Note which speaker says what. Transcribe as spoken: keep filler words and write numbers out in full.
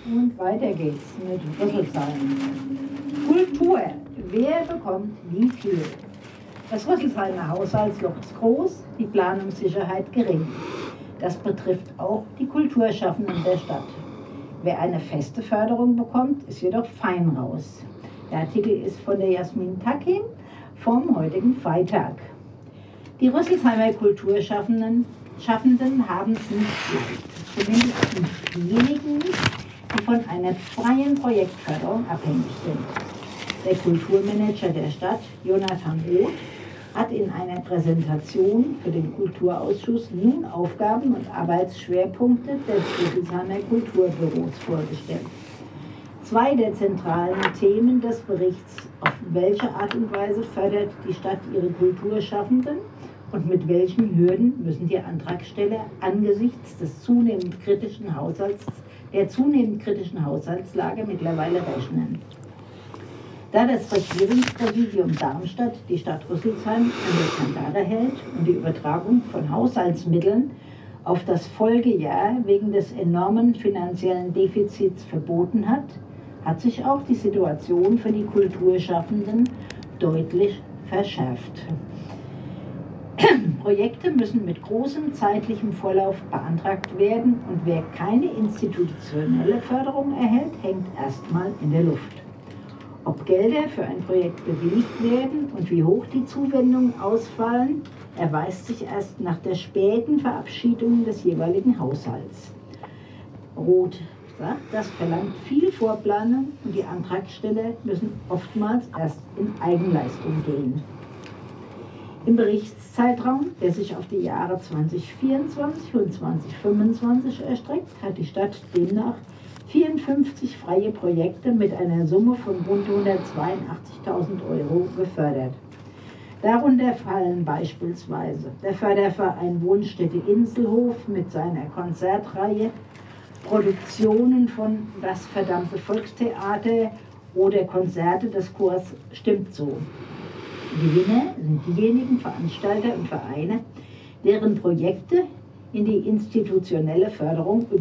Speaker 1: Und weiter geht's mit Rüsselsheim. Kultur. Wer bekommt wie viel? Das Rüsselsheimer Haushaltsloch ist groß, die Planungssicherheit gering. Das betrifft auch die Kulturschaffenden der Stadt. Wer eine feste Förderung bekommt, ist jedoch fein raus. Der Artikel ist von der Jasmin Takim vom heutigen Freitag. Die Rüsselsheimer Kulturschaffenden Schaffenden haben es nicht leicht, zumindest nicht diejenigen, die von einer freien Projektförderung abhängig sind. Der Kulturmanager der Stadt, Jonathan Roth, hat in einer Präsentation für den Kulturausschuss nun Aufgaben und Arbeitsschwerpunkte des Rüsselsheimer Kulturbüros vorgestellt. Zwei der zentralen Themen des Berichts: Auf welche Art und Weise fördert die Stadt ihre Kulturschaffenden und mit welchen Hürden müssen die Antragsteller angesichts des zunehmend kritischen Haushalts, der zunehmend kritischen Haushaltslage mittlerweile rechnen. Da das Regierungspräsidium Darmstadt die Stadt Rüsselsheim an der Kandare hält und die Übertragung von Haushaltsmitteln auf das Folgejahr wegen des enormen finanziellen Defizits verboten hat, hat sich auch die Situation für die Kulturschaffenden deutlich verschärft. Projekte müssen mit großem zeitlichem Vorlauf beantragt werden und wer keine institutionelle Förderung erhält, hängt erstmal in der Luft. Ob Gelder für ein Projekt bewilligt werden und wie hoch die Zuwendungen ausfallen, erweist sich erst nach der späten Verabschiedung des jeweiligen Haushalts. Roth sagt, das verlangt viel Vorplanung und die Antragsteller müssen oftmals erst in Eigenleistung gehen. Im Berichtszeitraum, der sich auf die Jahre zweitausendvierundzwanzig und zweitausendfünfundzwanzig erstreckt, hat die Stadt demnach vierundfünfzig freie Projekte mit einer Summe von rund hundertzweiundachtzigtausend Euro gefördert. Darunter fallen beispielsweise der Förderverein Wohnstätte Inselhof mit seiner Konzertreihe, Produktionen von Das verdammte Volkstheater oder Konzerte des Chors Stimmt so. Gewinner sind diejenigen Veranstalter und Vereine, deren Projekte in die institutionelle Förderung